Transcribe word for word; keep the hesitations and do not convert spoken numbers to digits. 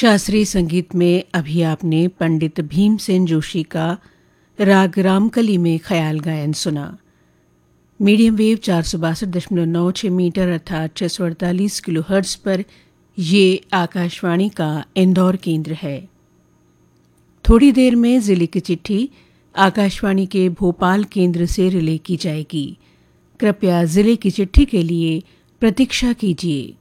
शास्त्रीय संगीत में अभी आपने पंडित भीमसेन जोशी का राग रामकली में ख्याल गायन सुना। मीडियम वेव चार सौ बासठ दशमलव नौ छः मीटर अर्थात छः सौ अड़तालीस किलो हर्ट्ज पर ये आकाशवाणी का इंदौर केंद्र है। थोड़ी देर में जिले की चिट्ठी आकाशवाणी के भोपाल केंद्र से रिले की जाएगी। कृपया जिले की चिट्ठी के लिए प्रतीक्षा कीजिए।